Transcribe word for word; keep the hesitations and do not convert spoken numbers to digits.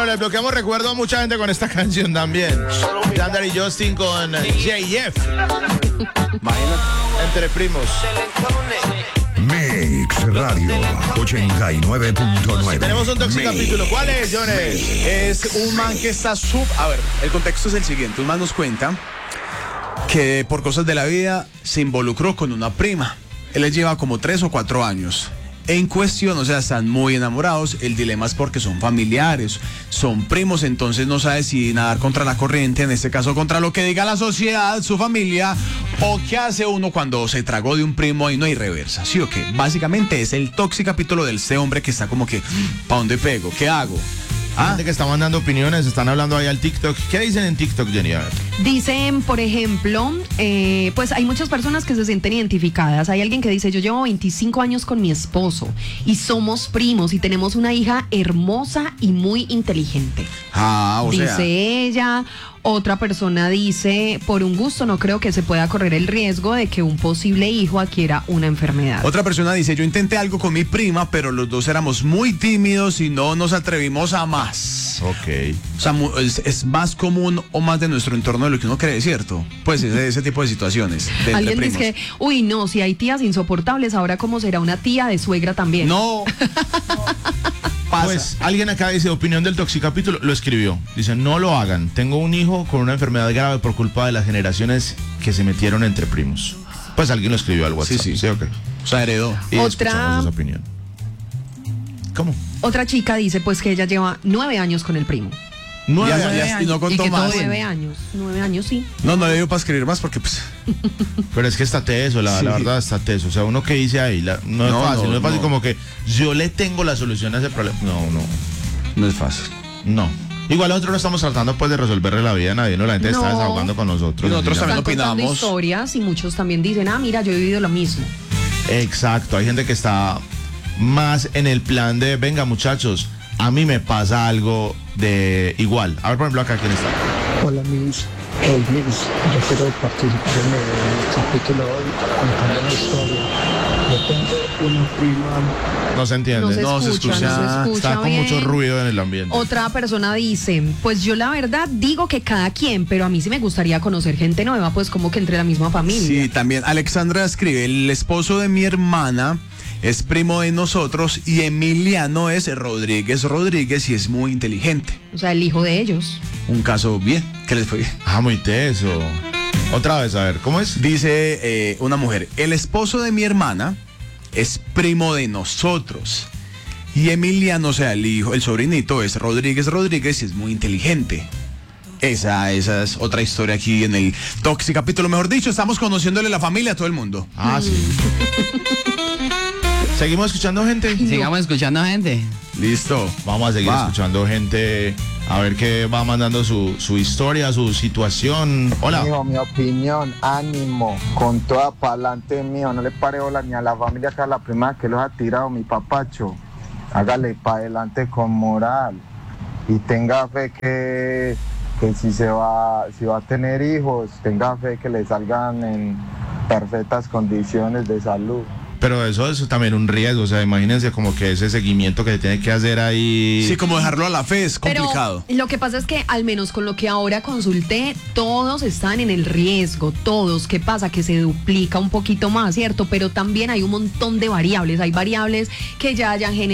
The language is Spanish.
Bueno, le bloqueamos recuerdo a mucha gente con esta canción también. Yandel y Justin con J F. Entre primos. Mix Radio ochenta y nueve punto nueve. Tenemos un tóxico capítulo. ¿Cuál es, Jones? Es un man que está sub... A ver, el contexto es el siguiente. Un man nos cuenta que por cosas de la vida se involucró con una prima. Él les lleva como tres o cuatro años. En cuestión, o sea, están muy enamorados. El dilema es porque son familiares, son primos, entonces no sabe si nadar contra la corriente, en este caso contra lo que diga la sociedad, su familia, o qué hace uno cuando se tragó de un primo y no hay reversa, ¿sí o qué? Básicamente es el tóxico capítulo de este hombre que está como que, ¿para dónde pego? ¿Qué hago? Ah. Gente que está mandando opiniones, están hablando ahí al TikTok. ¿Qué dicen en TikTok, Jenny? A ver. Dicen, por ejemplo, eh, pues hay muchas personas que se sienten identificadas. Hay alguien que dice, yo llevo veinticinco años con mi esposo y somos primos y tenemos una hija hermosa y muy inteligente. Ah, o dice sea. ella. Otra persona dice, por un gusto no creo que se pueda correr el riesgo de que un posible hijo adquiera una enfermedad. Otra persona dice, yo intenté algo con mi prima, pero los dos éramos muy tímidos y no nos atrevimos a más. Ok. O sea, es, es más común o más de nuestro entorno de lo que uno cree, ¿cierto? Pues ese, ese tipo de situaciones. De Alguien primos. dice que, uy, no, si hay tías insoportables, ahora cómo será una tía de suegra también. No. Pasa. Pues alguien acá dice, opinión del toxicapítulo, lo escribió. Dice, no lo hagan. Tengo un hijo con una enfermedad grave por culpa de las generaciones que se metieron entre primos. Pues alguien lo escribió al WhatsApp. Sí, sí. Sí, okay. O sea, heredó. Y Otra- escuchamos esa opinión. ¿Cómo? Otra chica dice, pues que ella lleva nueve años con el primo. Nueve Ya, años. ya, y no Y contó que más. todo nueve años. Nueve años, sí. No, no le dio para escribir más porque pues... Pero es que está teso, la, Sí. la verdad está teso. O sea, uno que dice ahí, la- no es No, fácil, no, no, es fácil no. como que yo le tengo la solución a ese problema. No, no, No es fácil. no. Igual nosotros no estamos tratando pues de resolverle la vida a nadie, no, la gente está No. desahogando con nosotros. Y nosotros Así ya. también Están contando opinamos. historias y muchos también dicen, ah, mira, yo he vivido lo mismo. Exacto, hay gente que está más en el plan de, venga muchachos, a mí me pasa algo de igual. A ver, por ejemplo, acá, ¿quién está? Hola, Miss. Hey, Miss, yo quiero participar en el capítulo hoy contando una historia. Yo tengo una prima. No se entiende. No se, No se escucha, escucha. no se escucha Está con bien. mucho ruido en el ambiente. Otra persona dice, pues yo la verdad digo que cada quien, pero a mí sí me gustaría conocer gente nueva, pues como que entre la misma familia. Sí, también Alexandra escribe, el esposo de mi hermana es primo de nosotros y Emiliano es Rodríguez Rodríguez y es muy inteligente. O sea, el hijo de ellos. Un caso bien, ¿qué les fue? Ah, muy teso. Otra vez, a ver, ¿cómo es? Dice eh, una mujer, el esposo de mi hermana es primo de nosotros y Emiliano, o sea, el hijo, el sobrinito es Rodríguez Rodríguez y es muy inteligente. Esa, esa es otra historia aquí en el Tóxico Capítulo. Mejor dicho, estamos conociéndole la familia a todo el mundo. Ah, sí. ¿Seguimos escuchando gente? Sigamos escuchando gente. Listo. Vamos a seguir Va. escuchando gente, a ver qué va mandando su, su historia, su situación. Hola. Mijo, mi opinión, ánimo, con toda pa'lante mío, no le pare bola ni a la familia que a la prima que los ha tirado, mi papacho. Hágale para adelante con moral y tenga fe que, que si se va, si va a tener hijos, tenga fe que le salgan en perfectas condiciones de salud. Pero eso es también un riesgo, o sea, imagínense como que ese seguimiento que se tiene que hacer ahí. Sí, como dejarlo a la fe es complicado. Pero lo que pasa es que al menos con lo que ahora consulté, todos están en el riesgo, todos. ¿Qué pasa? Que se duplica un poquito más, ¿cierto? Pero también hay un montón de variables. Hay variables que ya hayan generado